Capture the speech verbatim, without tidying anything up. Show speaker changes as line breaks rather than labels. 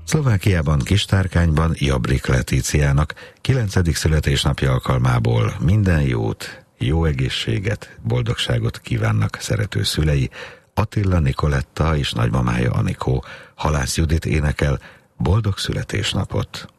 Szlovákiában, Kistárkányban Jabrik Letíciának kilencedik születésnapja alkalmából minden jót, jó egészséget, boldogságot kívánnak szerető szülei, Attila Nikoletta és nagymamája Anikó. Halász Judit énekel: boldog születésnapot!